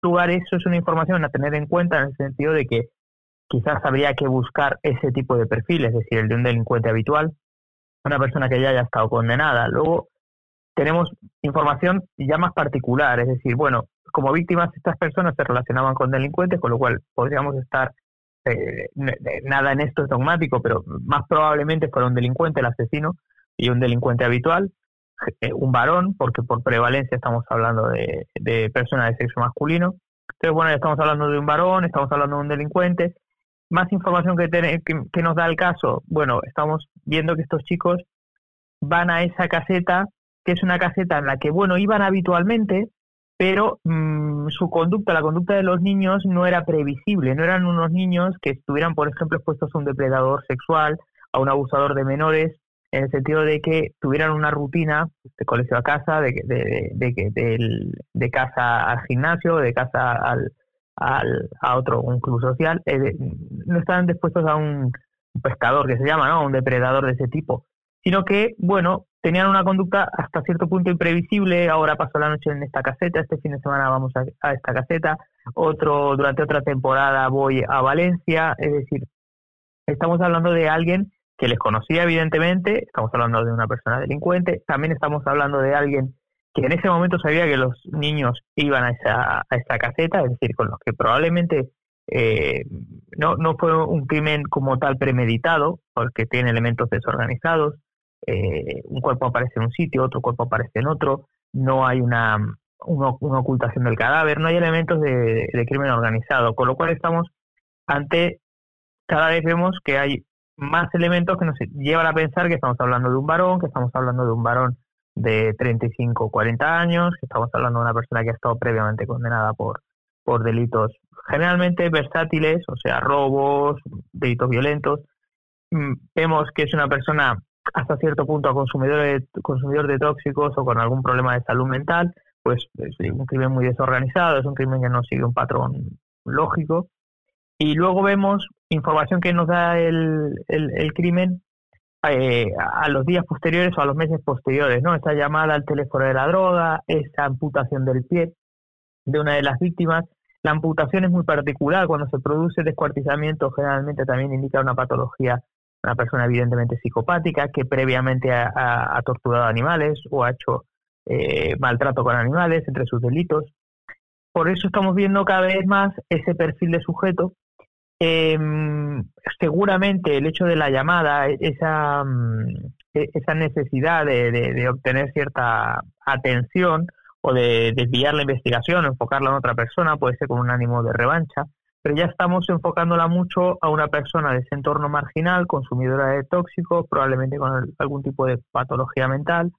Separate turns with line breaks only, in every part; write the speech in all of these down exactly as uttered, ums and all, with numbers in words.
lugar, eso es una información a tener en cuenta en el sentido de que quizás habría que buscar ese tipo de perfil, es decir, el de un delincuente habitual, una persona que ya haya estado condenada. Luego tenemos información ya más particular, es decir, bueno, como víctimas estas personas se relacionaban con delincuentes, con lo cual podríamos estar, eh, nada en esto es dogmático, pero más probablemente fuera un delincuente el asesino y un delincuente habitual, eh, un varón, porque por prevalencia estamos hablando de, de personas de sexo masculino. Entonces, bueno, ya estamos hablando de un varón, estamos hablando de un delincuente. Más información que, ten, que, que nos da el caso, bueno, estamos viendo que estos chicos van a esa caseta, que es una caseta en la que, bueno, iban habitualmente, pero mmm, su conducta, la conducta de los niños no era previsible, no eran unos niños que estuvieran, por ejemplo, expuestos a un depredador sexual, a un abusador de menores, en el sentido de que tuvieran una rutina de colegio a casa, de, de, de, de, de, de casa al gimnasio, de casa al, al a otro, un club social, eh, no estaban dispuestos a un pescador que se llama, ¿no? Un depredador de ese tipo, sino que, bueno, tenían una conducta hasta cierto punto imprevisible. Ahora paso la noche en esta caseta, este fin de semana vamos a, a esta caseta, otro durante otra temporada voy a Valencia. Es decir, estamos hablando de alguien que les conocía evidentemente, estamos hablando de una persona delincuente, también estamos hablando de alguien que en ese momento sabía que los niños iban a esa, a esa caseta, es decir, con los que probablemente eh, no, no fue un crimen como tal premeditado, porque tiene elementos desorganizados. Eh, un cuerpo aparece en un sitio, otro cuerpo aparece en otro, no hay una, una, una ocultación del cadáver, no hay elementos de, de crimen organizado, con lo cual estamos ante, cada vez vemos que hay más elementos que nos llevan a pensar que estamos hablando de un varón, que estamos hablando de un varón de treinta y cinco o cuarenta años, que estamos hablando de una persona que ha estado previamente condenada por, por delitos generalmente versátiles, o sea, robos, delitos violentos. Mm, vemos que es una persona hasta cierto punto a consumidor de, consumidor de tóxicos o con algún problema de salud mental, pues es un crimen muy desorganizado, es un crimen que no sigue un patrón lógico. Y luego vemos información que nos da el, el, el crimen eh, a los días posteriores o a los meses posteriores, ¿no? Esa llamada al teléfono de la droga, esa amputación del pie de una de las víctimas. La amputación es muy particular, cuando se produce descuartizamiento generalmente también indica una patología, una persona evidentemente psicopática que previamente ha, ha, ha torturado animales o ha hecho eh, maltrato con animales entre sus delitos. Por eso estamos viendo cada vez más ese perfil de sujeto. Eh, seguramente el hecho de la llamada, esa, esa necesidad de, de, de obtener cierta atención o de desviar la investigación, enfocarla en otra persona, puede ser con un ánimo de revancha, pero ya estamos enfocándola mucho a una persona de ese entorno marginal, consumidora de tóxicos, probablemente con algún tipo de patología mental,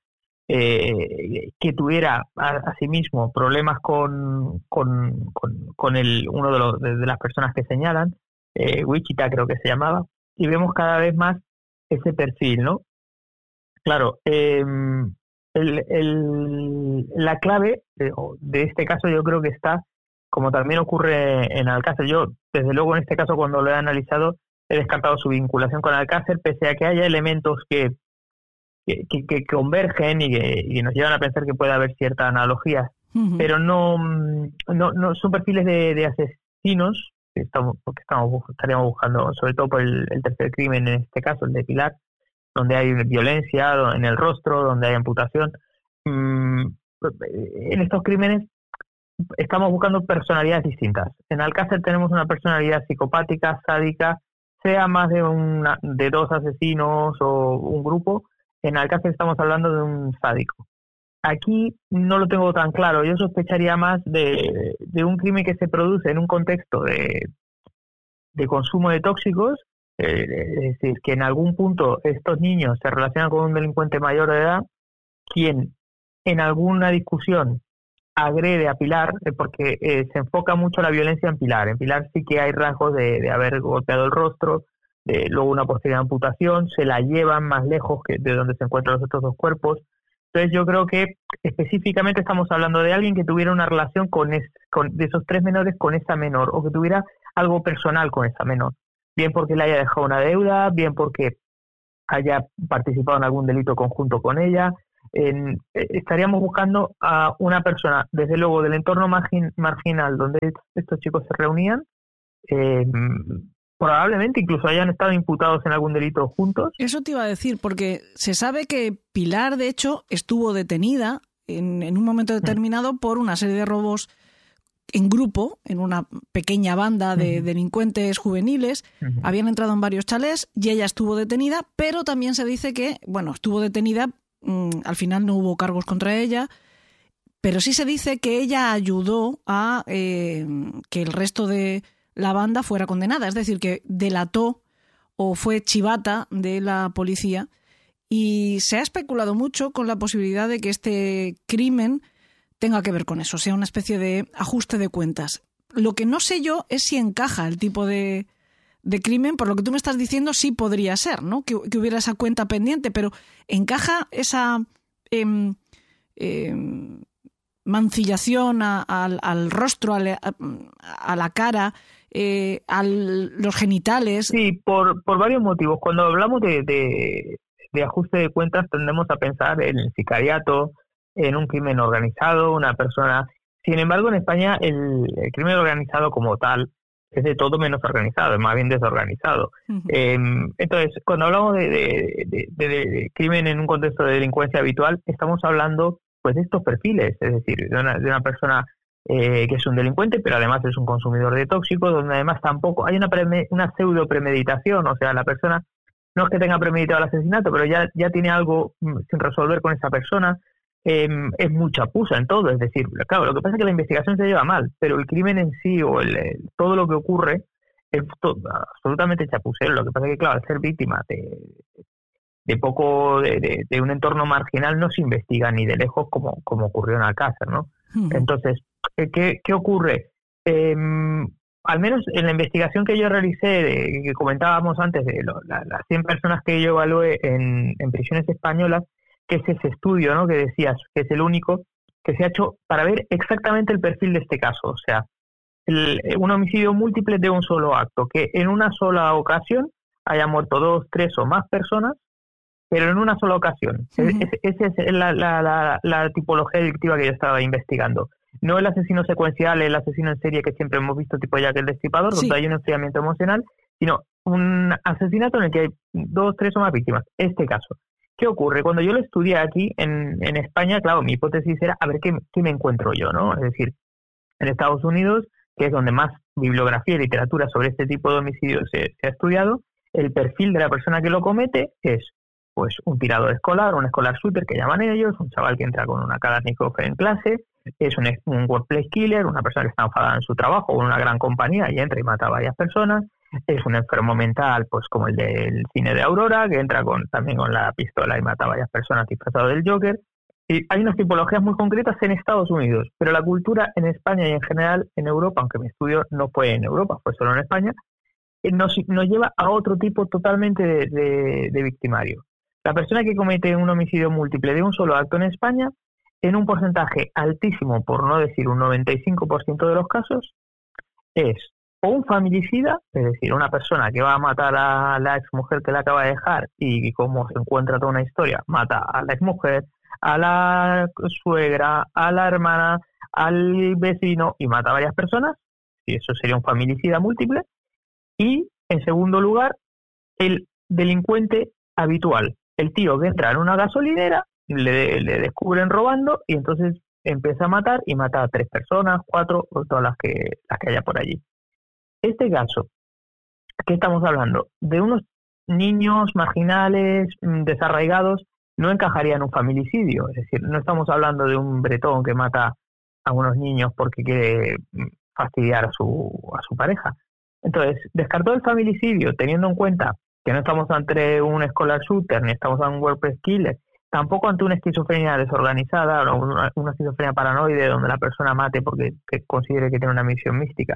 eh, que tuviera asimismo a problemas con, con, con, con el, uno de, los, de, de las personas que señalan, eh, Wichita creo que se llamaba, y vemos cada vez más ese perfil, ¿no? Claro, eh, el, el, la clave de, de este caso yo creo que está, como también ocurre en Alcácer. Yo, desde luego, en este caso, cuando lo he analizado, he descartado su vinculación con Alcácer, pese a que haya elementos que, que, que, que convergen y que, y que nos llevan a pensar que puede haber cierta analogía, uh-huh. pero no, no, no son perfiles de, de asesinos, que estamos, porque estamos, estaríamos buscando, sobre todo por el, el tercer crimen, en este caso, el de Pilar, donde hay violencia en el rostro, donde hay amputación. Mm, en estos crímenes estamos buscando personalidades distintas. En Alcácer tenemos una personalidad psicopática, sádica, sea más de una, de dos asesinos o un grupo. En Alcácer estamos hablando de un sádico. Aquí no lo tengo tan claro. Yo sospecharía más de, de un crimen que se produce en un contexto de, de consumo de tóxicos, eh, es decir, que en algún punto estos niños se relacionan con un delincuente mayor de edad, quien en alguna discusión agrede a Pilar, eh, porque eh, se enfoca mucho la violencia en Pilar. En Pilar sí que hay rasgos de, de haber golpeado el rostro, de luego una posterior amputación, se la llevan más lejos que de donde se encuentran los otros dos cuerpos. Entonces yo creo que específicamente estamos hablando de alguien que tuviera una relación con, es, con de esos tres menores con esa menor, o que tuviera algo personal con esa menor, bien porque le haya dejado una deuda, bien porque haya participado en algún delito conjunto con ella, En, eh, estaríamos buscando a una persona, desde luego, del entorno margin, marginal donde estos chicos se reunían, eh, probablemente incluso hayan estado imputados en algún delito juntos.
Eso te iba a decir, porque se sabe que Pilar, de hecho, estuvo detenida en, en un momento determinado por una serie de robos en grupo, en una pequeña banda de uh-huh. delincuentes juveniles. Uh-huh. Habían entrado en varios chalés y ella estuvo detenida, pero también se dice que, bueno, estuvo detenida, mmm, al final no hubo cargos contra ella, pero sí se dice que ella ayudó a eh, que el resto de la banda fuera condenada, es decir, que delató o fue chivata de la policía, y se ha especulado mucho con la posibilidad de que este crimen tenga que ver con eso, sea una especie de ajuste de cuentas. Lo que no sé yo es si encaja el tipo de, de crimen, por lo que tú me estás diciendo sí podría ser, ¿no? Que, que hubiera esa cuenta pendiente, pero ¿encaja esa eh, eh, mancillación a, a, al rostro, a, a, a la cara, eh, a los genitales?
Sí, por, por varios motivos. Cuando hablamos de, de, de ajuste de cuentas tendemos a pensar en el sicariato, en un crimen organizado, una persona. Sin embargo, en España el, el crimen organizado como tal es de todo menos organizado, es más bien desorganizado. Uh-huh. Eh, entonces, cuando hablamos de, de, de, de, de crimen en un contexto de delincuencia habitual, estamos hablando pues de estos perfiles, es decir, de una, de una persona eh, que es un delincuente, pero además es un consumidor de tóxicos, donde además tampoco hay una, preme, una pseudo premeditación, o sea, la persona no es que tenga premeditado el asesinato, pero ya, ya tiene algo sin resolver con esa persona. Eh, es mucha chapuza en todo, es decir, claro, lo que pasa es que la investigación se lleva mal, pero el crimen en sí o el, el, todo lo que ocurre es todo, absolutamente chapucero. Lo que pasa es que, claro, al ser víctima de, de poco, de, de, de un entorno marginal, no se investiga ni de lejos como, como ocurrió en Alcácer, ¿no? Uh-huh. Entonces, ¿qué, qué ocurre? Eh, al menos en la investigación que yo realicé, de, que comentábamos antes, de lo, la, las cien personas que yo evalué en, en prisiones españolas, que es ese estudio, ¿no?, que decías, que es el único que se ha hecho para ver exactamente el perfil de este caso. O sea, el, un homicidio múltiple de un solo acto, que en una sola ocasión haya muerto dos, tres o más personas, pero en una sola ocasión. Uh-huh. Esa es, es la, la, la, la tipología delictiva que yo estaba investigando. No el asesino secuencial, el asesino en serie que siempre hemos visto, tipo Jack el Destripador, sí, donde hay un enfriamiento emocional, sino un asesinato en el que hay dos, tres o más víctimas. Este caso. ¿Qué ocurre? Cuando yo lo estudié aquí en, en España, claro, mi hipótesis era a ver qué, qué me encuentro yo, ¿no? Es decir, en Estados Unidos, que es donde más bibliografía y literatura sobre este tipo de homicidios se, se ha estudiado, el perfil de la persona que lo comete es pues un tirador escolar, un escolar shooter que llaman ellos, un chaval que entra con una Kalashnikov en clase, es un, un workplace killer, una persona que está enfadada en su trabajo o en una gran compañía y entra y mata a varias personas. Es un enfermo mental, pues como el del cine de Aurora, que entra con también con la pistola y mata a varias personas disfrazado del Joker. Y hay unas tipologías muy concretas en Estados Unidos, pero la cultura en España y en general en Europa, aunque mi estudio no fue en Europa, fue solo en España, nos, nos lleva a otro tipo totalmente de, de, de victimario. La persona que comete un homicidio múltiple de un solo acto en España, en un porcentaje altísimo, por no decir un noventa y cinco por ciento de los casos, es o un familicida, es decir, una persona que va a matar a la exmujer que la acaba de dejar y como se encuentra toda una historia, mata a la exmujer, a la suegra, a la hermana, al vecino y mata a varias personas, y eso sería un familicida múltiple. Y, en segundo lugar, el delincuente habitual, el tío que entra en una gasolinera, le, le descubren robando y entonces empieza a matar y mata a tres personas, cuatro o todas las que, las que haya por allí. Este caso, ¿qué estamos hablando? De unos niños marginales, desarraigados, no encajaría en un familicidio. Es decir, no estamos hablando de un bretón que mata a unos niños porque quiere fastidiar a su, a su pareja. Entonces, descartó el familicidio teniendo en cuenta que no estamos ante un scholar shooter, ni estamos ante un workplace killer, tampoco ante una esquizofrenia desorganizada o una, una esquizofrenia paranoide donde la persona mate porque que considere que tiene una misión mística.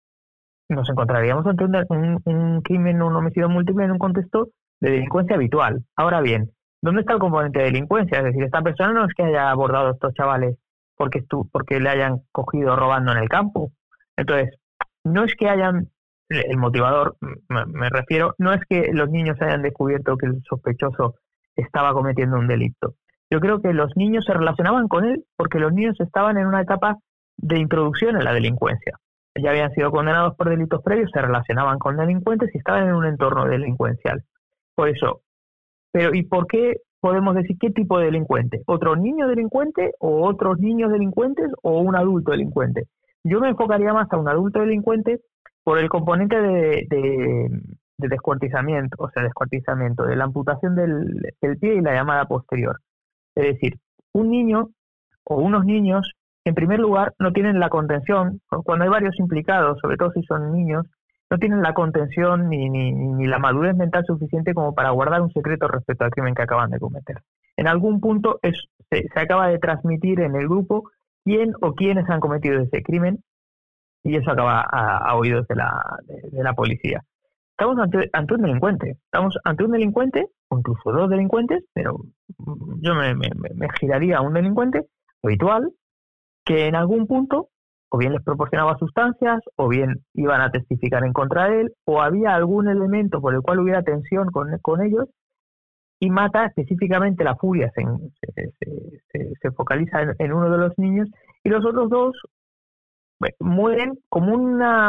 Nos encontraríamos ante un, un, un crimen, un homicidio múltiple en un contexto de delincuencia habitual. Ahora bien, ¿dónde está el componente de delincuencia? Es decir, esta persona no es que haya abordado a estos chavales porque, estu porque le hayan cogido robando en el campo. Entonces, no es que hayan, el motivador, me, me refiero, no es que los niños hayan descubierto que el sospechoso estaba cometiendo un delito, Yo creo que los niños se relacionaban con él porque los niños estaban en una etapa de introducción en la delincuencia. Ya habían sido condenados por delitos previos, se relacionaban con delincuentes y estaban en un entorno delincuencial. Por eso, pero ¿y por qué podemos decir qué tipo de delincuente? ¿Otro niño delincuente o otros niños delincuentes o un adulto delincuente? Yo me enfocaría más a un adulto delincuente por el componente de, de, de descuartizamiento, o sea, descuartizamiento, de la amputación del, del pie y la llamada posterior. Es decir, un niño o unos niños, en primer lugar, no tienen la contención, cuando hay varios implicados, sobre todo si son niños, no tienen la contención ni, ni, ni la madurez mental suficiente como para guardar un secreto respecto al crimen que acaban de cometer. En algún punto es, se, se acaba de transmitir en el grupo quién o quiénes han cometido ese crimen y eso acaba a, a oídos de la, de, de la policía. Estamos ante, ante un delincuente, estamos ante un delincuente, o incluso dos delincuentes, pero yo me, me, me giraría a un delincuente habitual que en algún punto o bien les proporcionaba sustancias, o bien iban a testificar en contra de él, o había algún elemento por el cual hubiera tensión con, con ellos, y mata específicamente la furia, se, se, se, se focaliza en, en uno de los niños, y los otros dos bueno, mueren como una,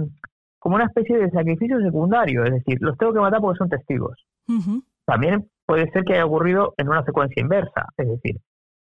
como una especie de sacrificio secundario, es decir, los tengo que matar porque son testigos. Uh-huh. También puede ser que haya ocurrido en una secuencia inversa, es decir,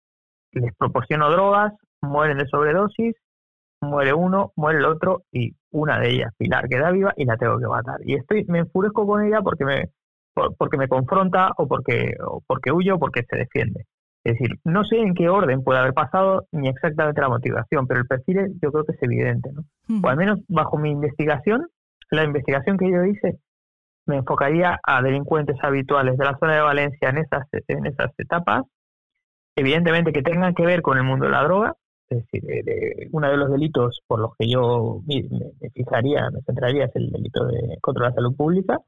les proporciono drogas, mueren de sobredosis, muere uno, muere el otro y una de ellas, Pilar, queda viva y la tengo que matar. Y estoy me enfurezco con ella porque me por, porque me confronta o porque o porque huyo o porque se defiende. Es decir, no sé en qué orden puede haber pasado ni exactamente la motivación, pero el perfil yo creo que es evidente, ¿no? Uh-huh. O al menos bajo mi investigación, la investigación que yo hice, me enfocaría a delincuentes habituales de la zona de Valencia en esas, en esas etapas, evidentemente que tengan que ver con el mundo de la droga. Es decir, de, de, uno de los delitos por los que yo me, me fijaría, me centraría es el delito de contra la salud pública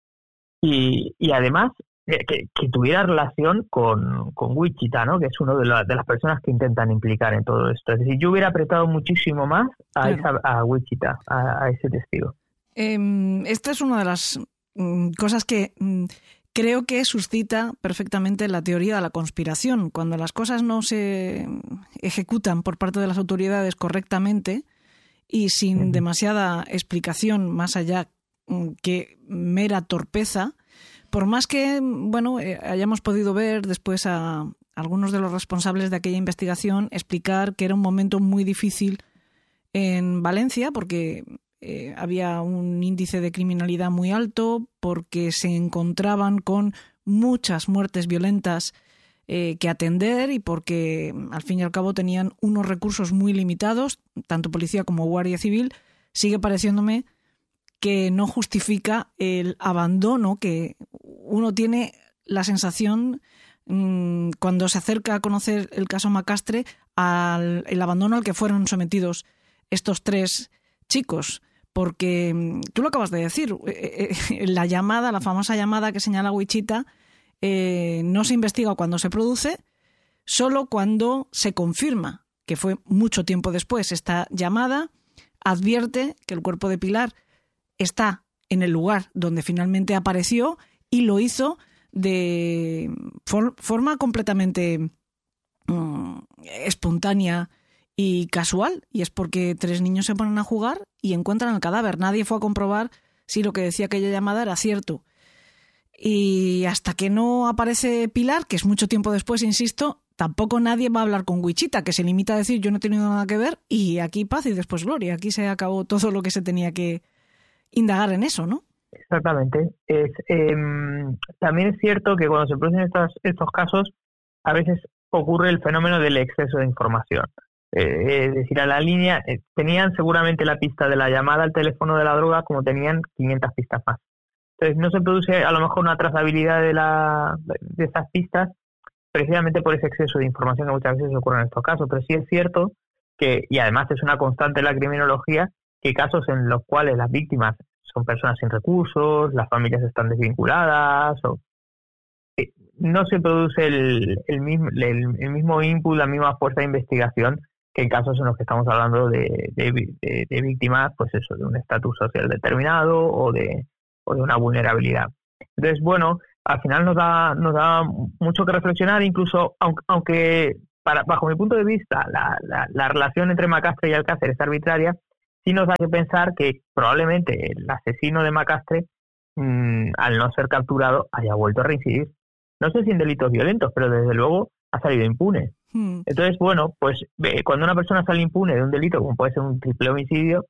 y, y además eh, que, que tuviera relación con, con Wichita, ¿no? Que es uno de, la, de las personas que intentan implicar en todo esto. Es decir, yo hubiera apretado muchísimo más a, claro. esa, a Wichita, a, a ese testigo.
Eh, esta es una de las mm, cosas que... Mm, creo que suscita perfectamente la teoría de la conspiración. Cuando las cosas no se ejecutan por parte de las autoridades correctamente y sin demasiada explicación más allá que mera torpeza, por más que bueno hayamos podido ver después a algunos de los responsables de aquella investigación explicar que era un momento muy difícil en Valencia porque Eh, había un índice de criminalidad muy alto, porque se encontraban con muchas muertes violentas eh, que atender y porque al fin y al cabo tenían unos recursos muy limitados, tanto policía como guardia civil. Sigue pareciéndome que no justifica el abandono que uno tiene la sensación mmm, cuando se acerca a conocer el caso Macastre, al el abandono al que fueron sometidos estos tres chicos. Porque tú lo acabas de decir, eh, eh, la llamada, la famosa llamada que señala Wichita, eh, no se investiga cuando se produce, solo cuando se confirma, que fue mucho tiempo después. Esta llamada advierte que el cuerpo de Pilar está en el lugar donde finalmente apareció y lo hizo de for- forma completamente mm, espontánea y casual, y es porque tres niños se ponen a jugar y encuentran el cadáver. Nadie fue a comprobar si lo que decía aquella llamada era cierto. Y hasta que no aparece Pilar, que es mucho tiempo después, insisto, tampoco nadie va a hablar con Wichita, que se limita a decir yo no he tenido nada que ver y aquí paz y después gloria. Aquí se acabó todo lo que se tenía que indagar en eso, ¿no?
Exactamente. Es, eh, también es cierto que cuando se producen estos, estos casos, a veces ocurre el fenómeno del exceso de información. Eh, es decir, a la línea, eh, tenían seguramente la pista de la llamada al teléfono de la droga como tenían quinientas pistas más. Entonces no se produce a lo mejor una trazabilidad de, la, de esas pistas precisamente por ese exceso de información que muchas veces ocurre en estos casos, pero sí es cierto que, y además es una constante en la criminología, que casos en los cuales las víctimas son personas sin recursos, las familias están desvinculadas, o eh, no se produce el, el, mismo, el, el mismo input, la misma fuerza de investigación que en casos en los que estamos hablando de, de, de, de víctimas, pues eso, de un estatus social determinado o de, o de una vulnerabilidad. Entonces, bueno, al final nos da nos da mucho que reflexionar, incluso aunque, aunque para, bajo mi punto de vista la, la, la relación entre Macastre y Alcácer es arbitraria, sí nos da que pensar que probablemente el asesino de Macastre, mmm, al no ser capturado, haya vuelto a reincidir. No sé si en delitos violentos, pero desde luego ha salido impune. Hmm. Entonces, bueno, pues eh, cuando una persona sale impune de un delito, como puede ser un triple homicidio,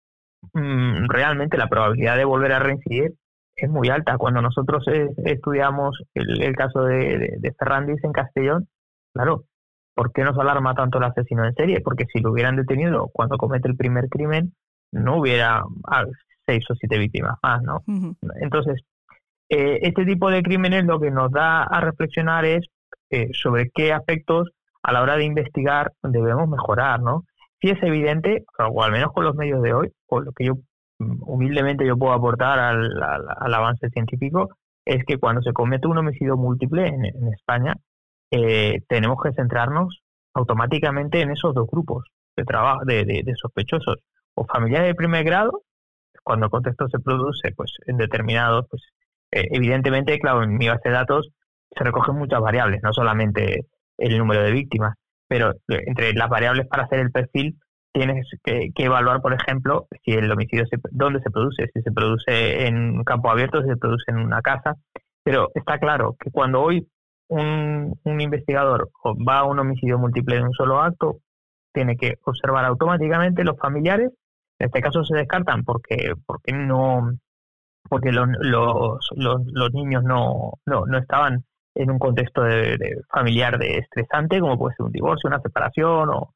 mmm, realmente la probabilidad de volver a reincidir es muy alta. Cuando nosotros eh, estudiamos el, el caso de, de, de Ferrandis en Castellón, claro, ¿por qué nos alarma tanto el asesino en serie? Porque si lo hubieran detenido cuando comete el primer crimen, no hubiera ah, seis o siete víctimas más, ¿no? Uh-huh. Entonces, eh, este tipo de crímenes lo que nos da a reflexionar es eh, sobre qué aspectos a la hora de investigar debemos mejorar, ¿no? Sí es evidente, o al menos con los medios de hoy, o lo que yo humildemente yo puedo aportar al, al, al avance científico, es que cuando se comete un homicidio múltiple en, en España, eh, tenemos que centrarnos automáticamente en esos dos grupos de, trabajo, de, de, de sospechosos, o familiares de primer grado, cuando el contexto se produce pues en determinados, pues eh, evidentemente, claro, en mi base de datos se recogen muchas variables, no solamente el número de víctimas, pero entre las variables para hacer el perfil tienes que, que evaluar, por ejemplo, si el homicidio se, dónde se produce, si se produce en un campo abierto, si se produce en una casa. Pero está claro que cuando hoy un, un investigador va a un homicidio múltiple de un solo acto, tiene que observar automáticamente los familiares. En este caso se descartan porque porque no porque los los, los, los niños no, no no estaban en un contexto de, de familiar de estresante, como puede ser un divorcio, una separación o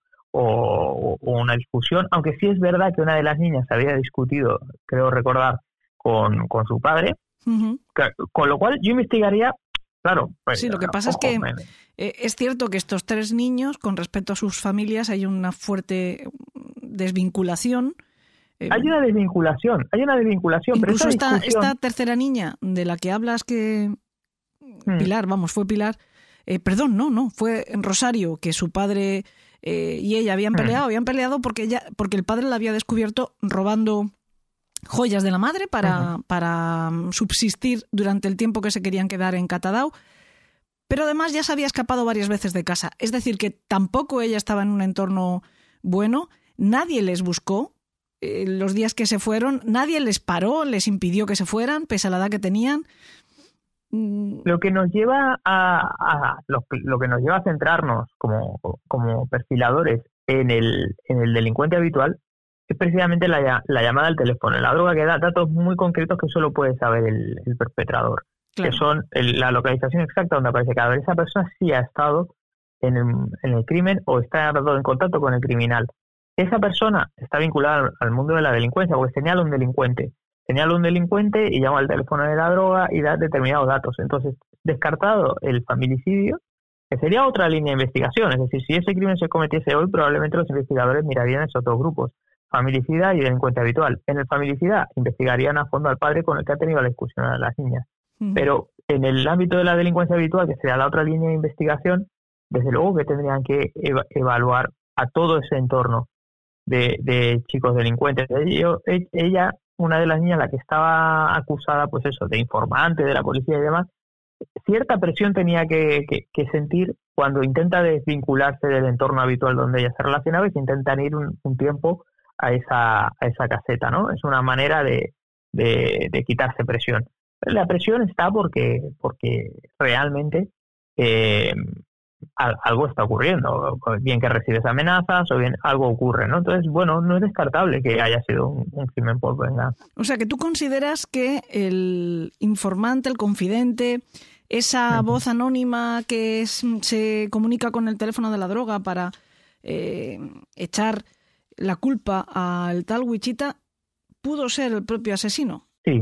O, o una discusión, aunque sí es verdad que una de las niñas había discutido, creo recordar, con, con su padre, uh-huh. Con lo cual yo investigaría, claro. Pues,
sí, lo que pasa ojo, es que me... eh, es cierto que estos tres niños, con respecto a sus familias, hay una fuerte desvinculación.
Eh, hay una desvinculación, hay una desvinculación.
Incluso
pero
esta,
discusión...
esta tercera niña de la que hablas, que hmm. Pilar, vamos, fue Pilar, eh, perdón, no, no, fue en Rosario, que su padre... Eh, y ella habían peleado, habían peleado porque ella, porque el padre la había descubierto robando joyas de la madre para, uh-huh. para subsistir durante el tiempo que se querían quedar en Catadau, pero además ya se había escapado varias veces de casa. Es decir, que tampoco ella estaba en un entorno bueno, nadie les buscó eh, los días que se fueron, nadie les paró, les impidió que se fueran, pese a la edad que tenían.
Lo que nos lleva a, a lo, lo que nos lleva a centrarnos como, como perfiladores en el, en el delincuente habitual es precisamente la, la llamada al teléfono, la droga que da datos muy concretos que solo puede saber el, el perpetrador, claro. Que son el, la localización exacta donde aparece cada vez esa persona sí ha estado en el, en el crimen o está en contacto con el criminal. Esa persona está vinculada al, al mundo de la delincuencia porque señala un delincuente. Señala un delincuente y llama al teléfono de la droga y da determinados datos. Entonces, descartado el familicidio, que sería otra línea de investigación. Es decir, si ese crimen se cometiese hoy, probablemente los investigadores mirarían esos dos grupos, familicida y delincuente habitual. En el familicida investigarían a fondo al padre con el que ha tenido la discusión de las niñas. Uh-huh. Pero en el ámbito de la delincuencia habitual, que sería la otra línea de investigación, desde luego que tendrían que ev- evaluar a todo ese entorno de, de chicos delincuentes. Ella, ella una de las niñas, la que estaba acusada, pues eso, de informante de la policía y demás, cierta presión tenía que, que, que sentir cuando intenta desvincularse del entorno habitual donde ella se relacionaba y se intentan ir un, un tiempo a esa a esa caseta, ¿no? Es una manera de, de, de quitarse presión. La presión está porque porque realmente eh, algo está ocurriendo, bien que recibes amenazas o bien algo ocurre, ¿no? Entonces, bueno, no es descartable que haya sido un, un crimen por venganza.
O sea, que tú consideras que el informante, el confidente, esa uh-huh. voz anónima que es, se comunica con el teléfono de la droga para eh, echar la culpa al tal Wichita, ¿pudo ser el propio asesino?
Sí,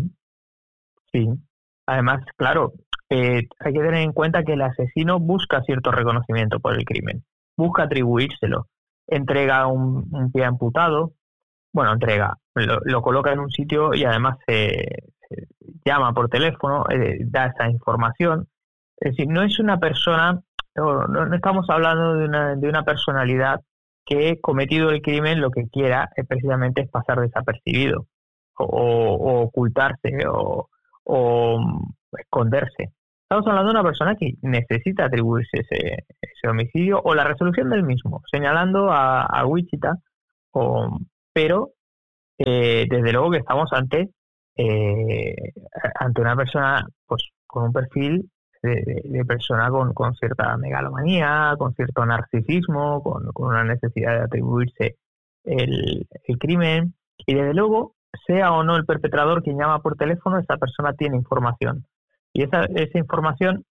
sí. Además, claro, eh, hay que tener en cuenta que el asesino busca cierto reconocimiento por el crimen, busca atribuírselo, entrega un, un pie amputado, bueno, entrega, lo, lo coloca en un sitio y además se, se llama por teléfono, eh, da esa información. Es decir, no es una persona, no, no, no estamos hablando de una, de una personalidad que, cometido el crimen, lo que quiera es precisamente es pasar desapercibido o, o ocultarse o, o esconderse. estamos hablando de una persona que necesita atribuirse ese, ese homicidio o la resolución del mismo, señalando a, a Wichita, o, pero eh, desde luego que estamos ante eh, ante una persona pues con un perfil de, de, de persona con, con cierta megalomanía, con cierto narcisismo, con, con una necesidad de atribuirse el, el crimen, y desde luego, sea o no el perpetrador quien llama por teléfono, esa persona tiene información. Y esa, esa información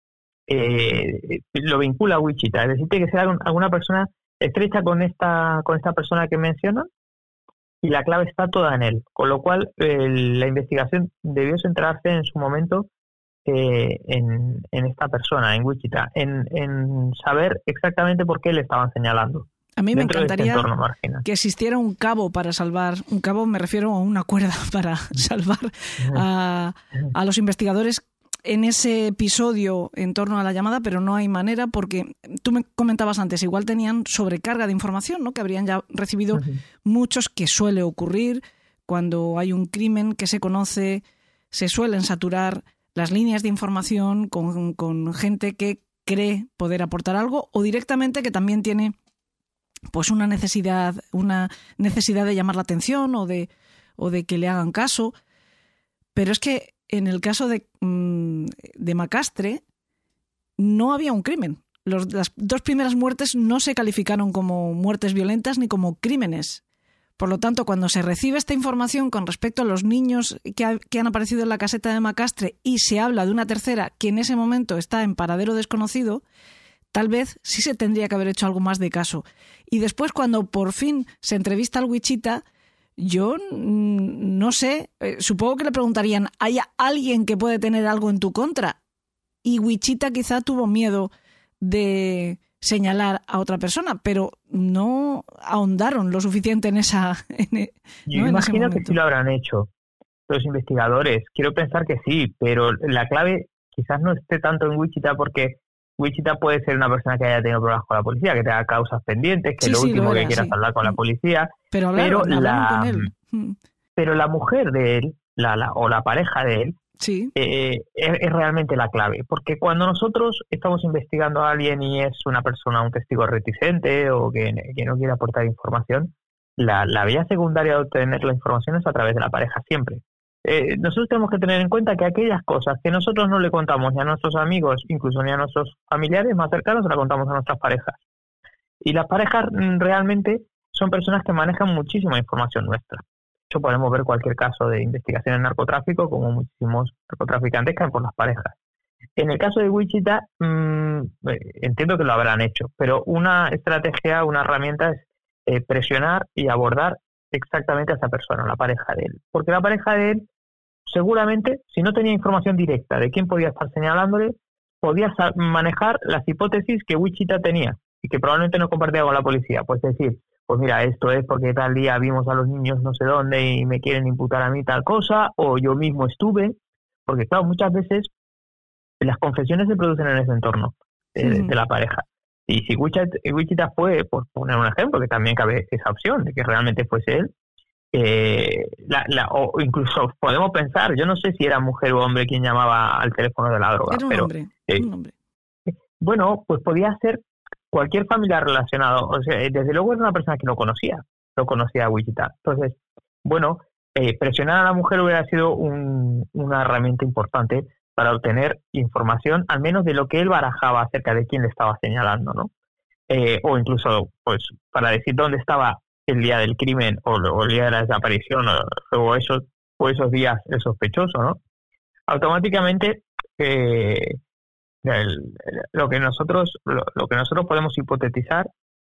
eh, lo vincula a Wichita. Es decir, tiene que ser alguna persona estrecha con esta con esta persona que menciona, y la clave está toda en él. Con lo cual, eh, la investigación debió centrarse en su momento eh, en, en esta persona, en Wichita, en, en saber exactamente por qué le estaban señalando.
A mí me encantaría que existiera un cabo para salvar, un cabo me refiero a una cuerda para salvar a, a los investigadores en ese episodio en torno a la llamada, pero no hay manera porque tú me comentabas antes, igual tenían sobrecarga de información, ¿no? Que habrían ya recibido uh-huh. muchos, que suele ocurrir cuando hay un crimen que se conoce, se suelen saturar las líneas de información con, con gente que cree poder aportar algo o directamente que también tiene pues una necesidad, una necesidad de llamar la atención o de, o de que le hagan caso. Pero es que en el caso de, de Macastre no había un crimen. Los, las dos primeras muertes no se calificaron como muertes violentas ni como crímenes. Por lo tanto, cuando se recibe esta información con respecto a los niños que, ha, que han aparecido en la caseta de Macastre y se habla de una tercera que en ese momento está en paradero desconocido, tal vez sí se tendría que haber hecho algo más de caso. Y después, cuando por fin se entrevista al Wichita, yo no sé, eh, supongo que le preguntarían, ¿hay alguien que puede tener algo en tu contra? Y Wichita quizá tuvo miedo de señalar a otra persona, pero no ahondaron lo suficiente en esa... En,
yo
¿no?
imagino
en
que sí lo habrán hecho los investigadores. Quiero pensar que sí, pero la clave quizás no esté tanto en Wichita, porque Wichita puede ser una persona que haya tenido problemas con la policía, que tenga causas pendientes, que
sí,
lo
sí,
último
lo era,
que quiera
sí.
es hablar con la policía.
Pero hablaron,
pero
hablaron
la,
con él.
Pero la mujer de él, la, la o la pareja de él,
sí.
eh, es, es realmente la clave. Porque cuando nosotros estamos investigando a alguien y es una persona, un testigo reticente o que, que no quiere aportar información, la, la vía secundaria de obtener la información es a través de la pareja siempre. Eh, nosotros tenemos que tener en cuenta que aquellas cosas que nosotros no le contamos ni a nuestros amigos, incluso ni a nuestros familiares más cercanos, se las contamos a nuestras parejas. Y las parejas realmente son personas que manejan muchísima información nuestra. De hecho, podemos ver cualquier caso de investigación en narcotráfico, como muchísimos narcotraficantes caen por las parejas. En el caso de Wichita, mmm, entiendo que lo habrán hecho, pero una estrategia, una herramienta es eh, presionar y abordar exactamente a esa persona, la pareja de él. Porque la pareja de él, seguramente, si no tenía información directa de quién podía estar señalándole, podía manejar las hipótesis que Wichita tenía y que probablemente no compartía con la policía. Pues decir, pues mira, esto es porque tal día vimos a los niños no sé dónde y me quieren imputar a mí tal cosa, o yo mismo estuve, porque claro, muchas veces las confesiones se producen en ese entorno de, sí. de la pareja. Y si Wichita, Wichita fue, por poner un ejemplo, que también cabe esa opción de que realmente fuese él, eh, la, la, o incluso podemos pensar, yo no sé si era mujer o hombre quien llamaba al teléfono de la droga,
era un
pero
hombre,
eh,
un hombre.
bueno, pues podía ser cualquier familiar relacionado. O sea, desde luego era una persona que lo conocía, lo conocía a Wichita. Entonces, bueno, eh, presionar a la mujer hubiera sido un, una herramienta importante para obtener información, al menos de lo que él barajaba acerca de quién le estaba señalando, ¿no? Eh, o incluso, pues, para decir dónde estaba el día del crimen o, o el día de la desaparición o, o, esos, o esos días el sospechoso, ¿no? Automáticamente, eh, el, lo que nosotros lo, lo que nosotros podemos hipotetizar,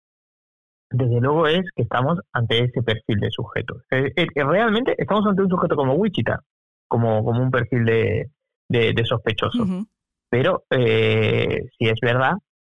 desde luego, es que estamos ante ese perfil de sujeto. Eh, eh, realmente estamos ante un sujeto como Wichita, como, como un perfil de De, de sospechoso. Uh-huh. Pero eh, sí es verdad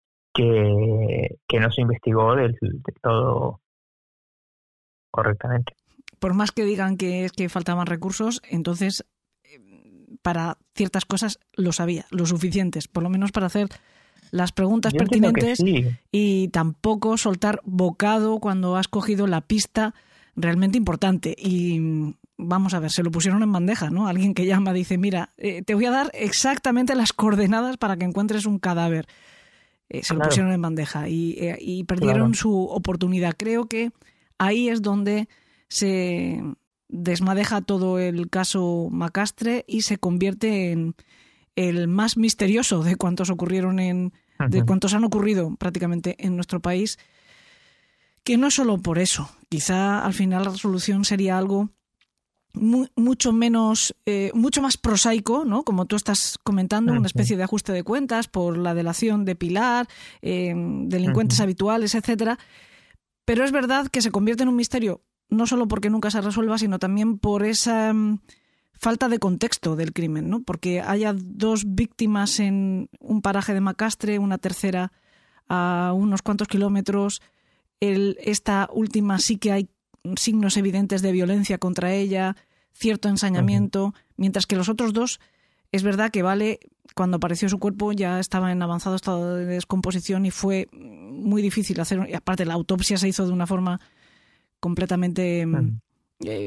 que, que no se investigó del, del todo correctamente.
Por más que digan que es que faltaban recursos, entonces para ciertas cosas lo sabía, lo suficientes, por lo menos para hacer las preguntas
Yo
pertinentes
sí.
y tampoco soltar bocado cuando has cogido la pista realmente importante. Y, vamos a ver, se lo pusieron en bandeja, ¿no? Alguien que llama dice, mira, eh, te voy a dar exactamente las coordenadas para que encuentres un cadáver. Eh, se
Claro.
lo pusieron en bandeja y, eh, y perdieron
Claro.
su oportunidad. Creo que ahí es donde se desmadeja todo el caso Macastre y se convierte en el más misterioso de cuantos ocurrieron en, de
Ujú.
cuantos han ocurrido prácticamente en nuestro país, que no solo por eso, quizá al final la resolución sería algo muy, mucho menos, eh, mucho más prosaico, ¿no? Como tú estás comentando,
Ujú.
una especie de ajuste de cuentas por la delación de Pilar, eh, delincuentes
Ujú.
habituales, etcétera. Pero es verdad que se convierte en un misterio, no solo porque nunca se resuelva, sino también por esa mm, falta de contexto del crimen, ¿no? Porque haya dos víctimas en un paraje de Macastre, una tercera a unos cuantos kilómetros. El, esta última sí que hay signos evidentes de violencia contra ella, cierto ensañamiento, uh-huh. mientras que los otros dos, es verdad que Vale, cuando apareció su cuerpo, ya estaba en avanzado estado de descomposición y fue muy difícil hacer, y aparte la autopsia se hizo de una forma completamente uh-huh. eh,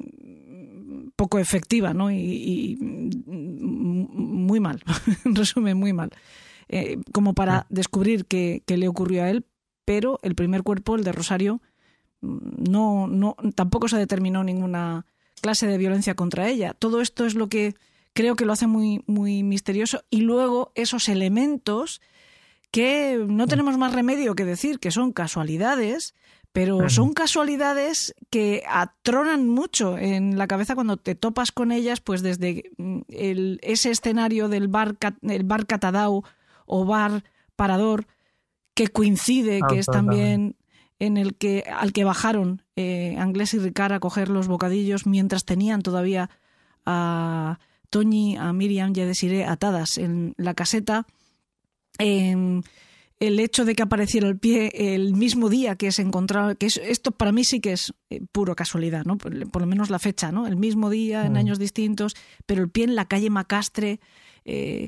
poco efectiva, ¿no? Y, y muy mal, en resumen, muy mal, eh, como para uh-huh. descubrir qué, qué le ocurrió a él, pero el primer cuerpo, el de Rosario, no, no, tampoco se determinó ninguna clase de violencia contra ella. Todo esto es lo que creo que lo hace muy, muy misterioso. Y luego esos elementos que no tenemos más remedio que decir que son casualidades, pero uh-huh. son casualidades que atronan mucho en la cabeza cuando te topas con ellas, pues desde el, ese escenario del bar, el bar Catadau o bar Parador, que coincide, que es también en el que al que bajaron eh, Anglés y Ricard a coger los bocadillos mientras tenían todavía a Toñi, a Miriam y a Desiré atadas en la caseta. Eh, el hecho de que apareciera el pie el mismo día que se encontraba, que es, esto para mí sí que es eh, puro casualidad, ¿no? Por, por lo menos la fecha, ¿no? El mismo día, en mm. años distintos, pero el pie en la calle Macastre. Eh,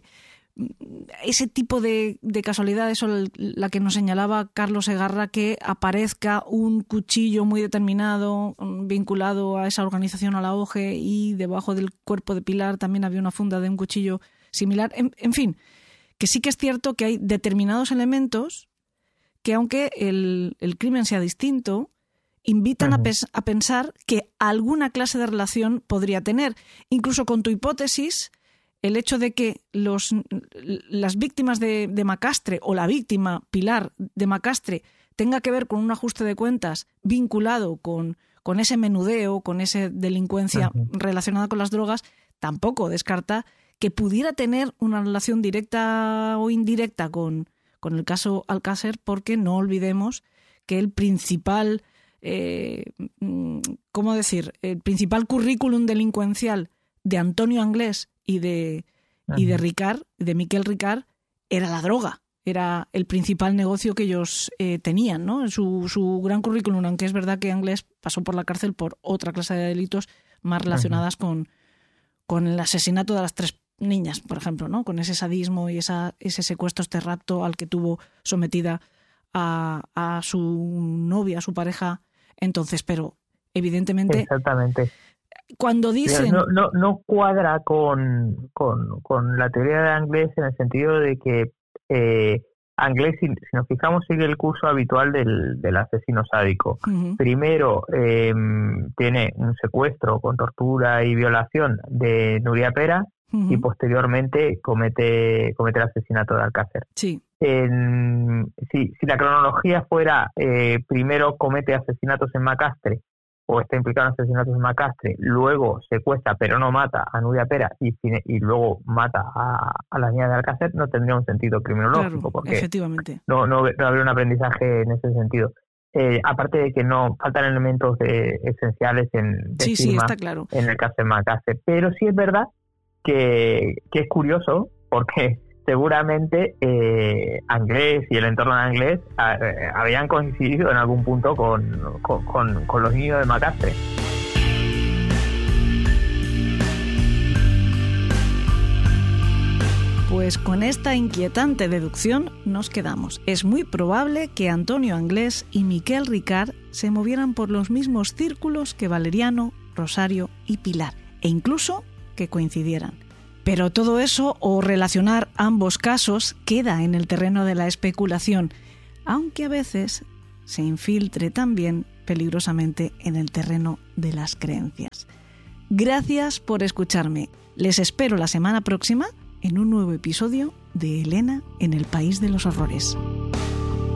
ese tipo de, de casualidades son la que nos señalaba Carlos Segarra, que aparezca un cuchillo muy determinado vinculado a esa organización, a la O G E, y debajo del cuerpo de Pilar también había una funda de un cuchillo similar. En, en fin, que sí que es cierto que hay determinados elementos que, aunque el, el crimen sea distinto, invitan uh-huh. a, pes- a pensar que alguna clase de relación podría tener. Incluso con tu hipótesis, el hecho de que los, las víctimas de, de Macastre o la víctima Pilar de Macastre tenga que ver con un ajuste de cuentas vinculado con, con ese menudeo, con esa delincuencia uh-huh. relacionada con las drogas, tampoco descarta que pudiera tener una relación directa o indirecta con, con el caso Alcácer, porque no olvidemos que el principal, eh, ¿cómo decir?, el principal currículum delincuencial de Antonio Anglés y de, y de Ricard, de Miquel Ricard, era la droga. Era el principal negocio que ellos eh, tenían, ¿no? Su, su gran currículum, aunque es verdad que Anglés pasó por la cárcel por otra clase de delitos más relacionadas uh-huh. con, con el asesinato de las tres niñas, por ejemplo, ¿no? Con ese sadismo y esa, ese secuestro, este rapto al que tuvo sometida a, a su novia, a su pareja entonces, pero evidentemente...
Exactamente.
Cuando dicen...
No, no, no cuadra con, con, con la teoría de Anglés en el sentido de que eh, Anglés, si, si nos fijamos, sigue el curso habitual del, del asesino sádico. Uh-huh. Primero eh, tiene un secuestro con tortura y violación de Nuria Pera uh-huh. y posteriormente comete, comete el asesinato de Alcácer.
Sí.
En, si, si la cronología fuera eh, primero comete asesinatos en Macastre, o está implicado en asesinatos en Macastre, luego secuestra pero no mata a Nuria Pera y, y luego mata a, a la niña de Alcácer, no tendría un sentido criminológico,
claro,
porque
efectivamente.
No, no, no habría un aprendizaje en ese sentido. Eh, aparte de que no faltan elementos de, esenciales en, de
sí,
firma
sí, está claro.
en el caso de Macastre, pero sí es verdad que, que es curioso, porque seguramente eh, Anglés y el entorno de Anglés eh, habían coincidido en algún punto con, con, con, con los niños de Macastre.
Pues con esta inquietante deducción nos quedamos. Es muy probable que Antonio Anglés y Miquel Ricard se movieran por los mismos círculos que Valeriano, Rosario y Pilar, e incluso que coincidieran. Pero todo eso, o relacionar ambos casos, queda en el terreno de la especulación, aunque a veces se infiltre también peligrosamente en el terreno de las creencias. Gracias por escucharme. Les espero la semana próxima en un nuevo episodio de Elena en el País de los Horrores.